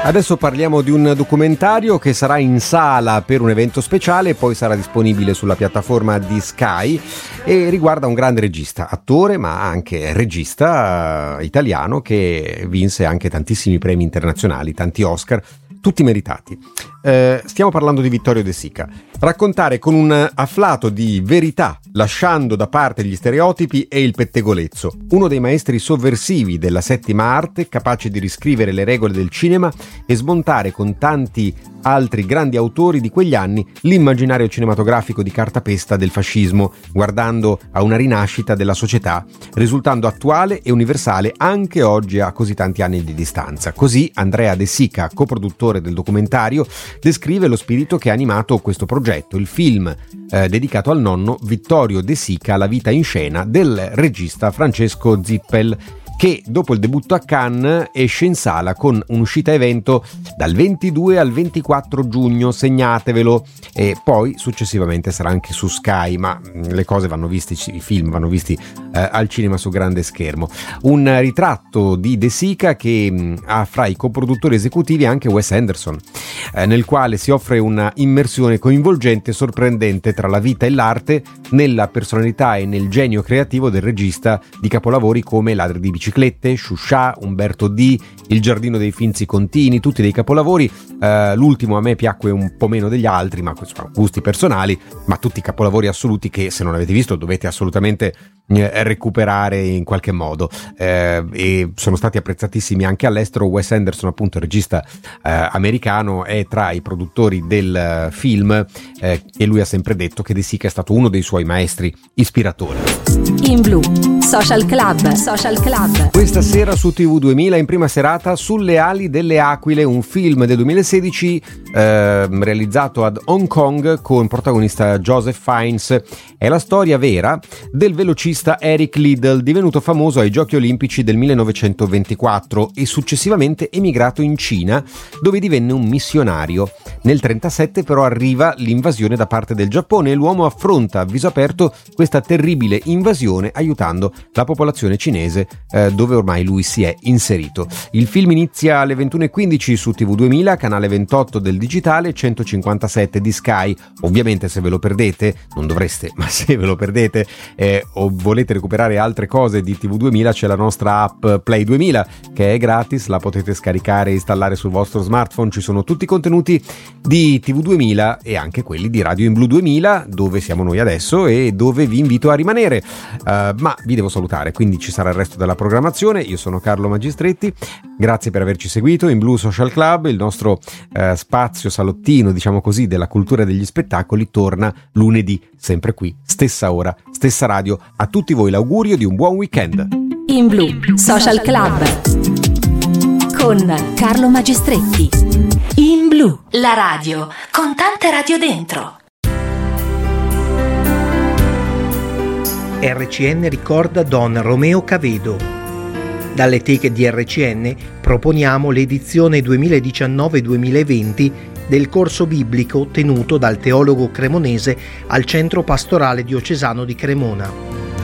Adesso parliamo di un documentario che sarà in sala per un evento speciale, poi sarà disponibile sulla piattaforma di Sky e riguarda un grande regista, attore ma anche regista italiano che vinse anche tantissimi premi internazionali, tanti Oscar, tutti meritati. Stiamo parlando di Vittorio De Sica. Raccontare con un afflato di verità, lasciando da parte gli stereotipi e il pettegolezzo. Uno dei maestri sovversivi della settima arte, capace di riscrivere le regole del cinema e smontare con tanti altri grandi autori di quegli anni l'immaginario cinematografico di cartapesta del fascismo, guardando a una rinascita della società, risultando attuale e universale anche oggi a così tanti anni di distanza. Così Andrea De Sica, coproduttore del documentario, descrive lo spirito che ha animato questo progetto, il film dedicato al nonno Vittorio De Sica, La vita in scena, del regista Francesco Zippel, che dopo il debutto a Cannes esce in sala con un'uscita evento dal 22 al 24 giugno, segnatevelo, e poi successivamente sarà anche su Sky, ma le cose vanno viste, i film vanno visti al cinema su grande schermo. Un ritratto di De Sica che ha fra i coproduttori esecutivi anche Wes Anderson, nel quale si offre una immersione coinvolgente e sorprendente tra la vita e l'arte, nella personalità e nel genio creativo del regista di capolavori come Ladri di biciclette, Sciuscià, Umberto D, Il giardino dei Finzi Contini, tutti dei capolavori. L'ultimo a me piacque un po' meno degli altri, ma sono gusti personali, ma tutti capolavori assoluti che, se non avete visto, dovete assolutamente recuperare in qualche modo, e sono stati apprezzatissimi anche all'estero. Wes Anderson, appunto, il regista americano, è tra i produttori del film, e lui ha sempre detto che De Sica è stato uno dei suoi maestri ispiratori. In Blu, Social Club. Questa sera su TV 2000 in prima serata Sulle ali delle aquile, un film del 2016 realizzato ad Hong Kong con protagonista Joseph Fiennes. È la storia vera del velocista Eric Liddell, divenuto famoso ai Giochi Olimpici del 1924 e successivamente emigrato in Cina, dove divenne un missionario. Nel 1937 però arriva l'invasione da parte del Giappone e l'uomo affronta a viso aperto questa terribile invasione aiutando la popolazione cinese, dove ormai lui si è inserito. Il film inizia alle 21:15 su TV 2000, canale 28 del digitale, 157 di Sky. Ovviamente, se ve lo perdete, non dovreste, ma se ve lo perdete o volete recuperare altre cose di TV 2000, c'è la nostra app Play 2000 che è gratis, la potete scaricare e installare sul vostro smartphone. Ci sono tutti i contenuti di TV 2000 e anche quelli di Radio in Blu 2000, dove siamo noi adesso e dove vi invito a rimanere. Ma vi devo salutare, quindi ci sarà il resto della programmazione. Io sono Carlo Magistretti, grazie per averci seguito. In Blu Social Club, il nostro spazio salottino, diciamo così, della cultura e degli spettacoli, torna lunedì, sempre qui, stessa ora, stessa radio. A tutti voi l'augurio di un buon weekend. In Blu Social Club con Carlo Magistretti. In Blu, la radio con tante radio dentro. RCN ricorda Don Romeo Cavedo. Dalle teche di RCN proponiamo l'edizione 2019-2020 del corso biblico tenuto dal teologo cremonese al Centro Pastorale Diocesano di Cremona.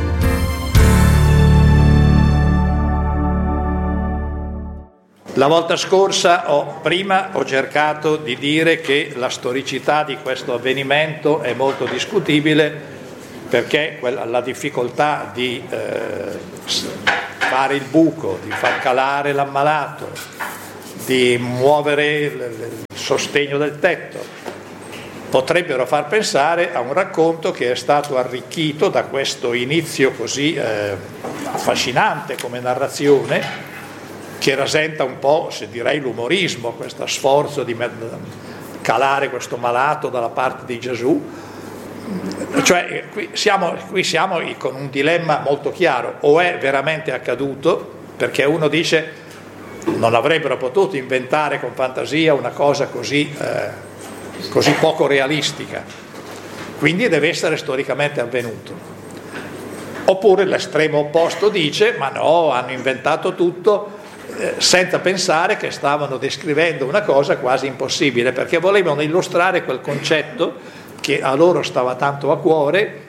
La volta scorsa prima ho cercato di dire che la storicità di questo avvenimento è molto discutibile, perché la difficoltà di fare il buco, di far calare l'ammalato, di muovere il sostegno del tetto, potrebbero far pensare a un racconto che è stato arricchito da questo inizio così affascinante come narrazione, che rasenta un po', se direi, l'umorismo, questo sforzo di calare questo malato dalla parte di Gesù. Cioè qui siamo con un dilemma molto chiaro: o è veramente accaduto, perché uno dice non avrebbero potuto inventare con fantasia una cosa così poco realistica, quindi deve essere storicamente avvenuto. Oppure l'estremo opposto dice ma no, hanno inventato tutto, senza pensare che stavano descrivendo una cosa quasi impossibile, perché volevano illustrare quel concetto che a loro stava tanto a cuore,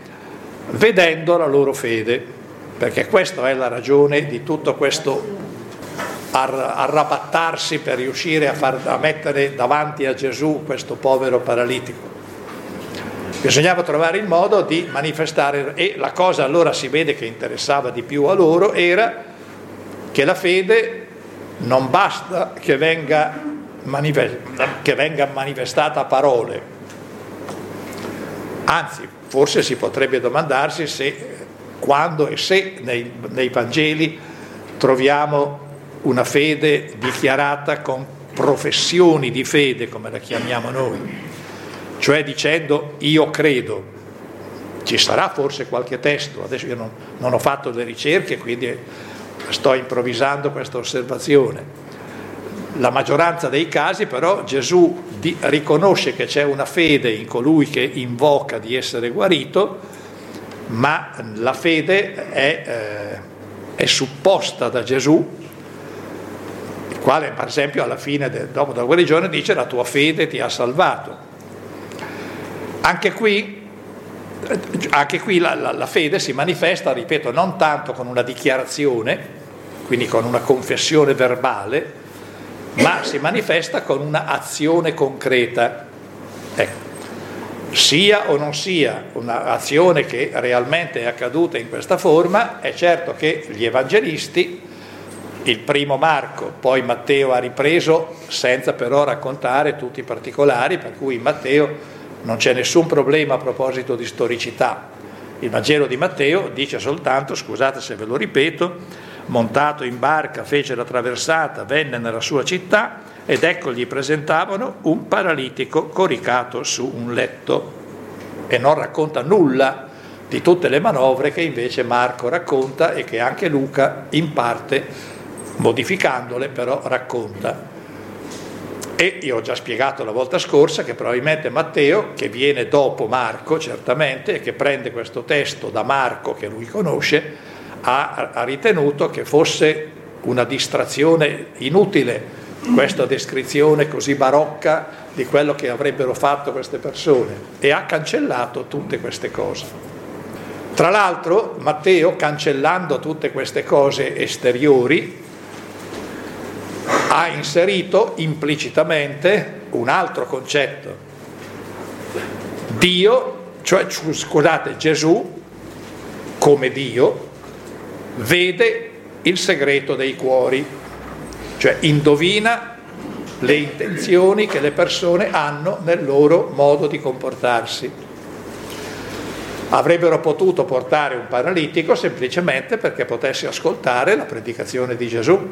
vedendo la loro fede, perché questa è la ragione di tutto questo arrabattarsi per riuscire a mettere davanti a Gesù questo povero paralitico. Bisognava trovare il modo di manifestare, e la cosa allora si vede che interessava di più a loro era che la fede non basta che venga manifestata a parole, anzi forse si potrebbe domandarsi se, quando e se nei Vangeli troviamo una fede dichiarata con professioni di fede, come la chiamiamo noi, cioè dicendo io credo. Ci sarà forse qualche testo, adesso io non ho fatto le ricerche, quindi sto improvvisando questa osservazione. La maggioranza dei casi però Gesù riconosce che c'è una fede in colui che invoca di essere guarito, ma la fede è supposta da Gesù, il quale per esempio alla fine dopo la guarigione dice la tua fede ti ha salvato. Anche qui la fede si manifesta, ripeto, non tanto con una dichiarazione, quindi con una confessione verbale, ma si manifesta con una azione concreta. Ecco. Sia o non sia un'azione che realmente è accaduta in questa forma, è certo che gli evangelisti, il primo Marco, poi Matteo ha ripreso senza però raccontare tutti i particolari, per cui in Matteo non c'è nessun problema a proposito di storicità. Il Vangelo di Matteo dice soltanto, scusate se ve lo ripeto, montato in barca fece la traversata, venne nella sua città ed ecco gli presentavano un paralitico coricato su un letto, e non racconta nulla di tutte le manovre che invece Marco racconta e che anche Luca in parte, modificandole, però racconta. E io ho già spiegato la volta scorsa che probabilmente Matteo, che viene dopo Marco certamente e che prende questo testo da Marco che lui conosce, ha ritenuto che fosse una distrazione inutile questa descrizione così barocca di quello che avrebbero fatto queste persone, e ha cancellato tutte queste cose. Tra l'altro Matteo, cancellando tutte queste cose esteriori, ha inserito implicitamente un altro concetto. Gesù, come Dio, vede il segreto dei cuori, cioè indovina le intenzioni che le persone hanno nel loro modo di comportarsi. Avrebbero potuto portare un paralitico semplicemente perché potesse ascoltare la predicazione di Gesù.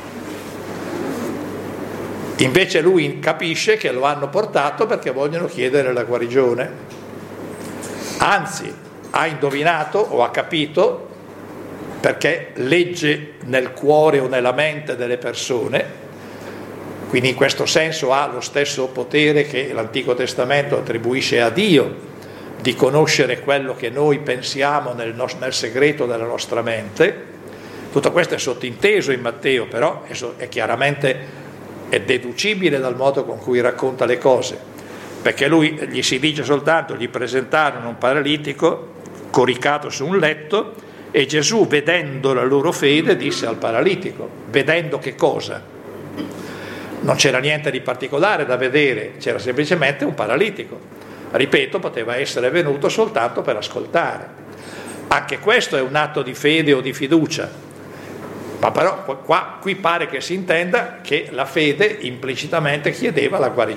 Invece lui capisce che lo hanno portato perché vogliono chiedere la guarigione. Anzi, ha indovinato o ha capito, perché legge nel cuore o nella mente delle persone, quindi in questo senso ha lo stesso potere che l'Antico Testamento attribuisce a Dio, di conoscere quello che noi pensiamo nel segreto della nostra mente. Tutto questo è sottinteso in Matteo, però è chiaramente è deducibile dal modo con cui racconta le cose, perché lui gli si dice soltanto gli presentarono un paralitico coricato su un letto e Gesù, vedendo la loro fede, disse al paralitico, vedendo che cosa? Non c'era niente di particolare da vedere, c'era semplicemente un paralitico. Ripeto, poteva essere venuto soltanto per ascoltare. Anche questo è un atto di fede o di fiducia. Ma però qui pare che si intenda che la fede implicitamente chiedeva la guarigione.